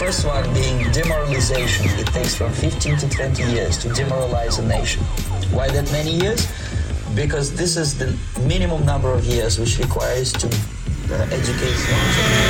first one being demoralization. It takes from 15 to 20 years to demoralize a nation. Why that many years? Because this is the minimum number of years which requires to educate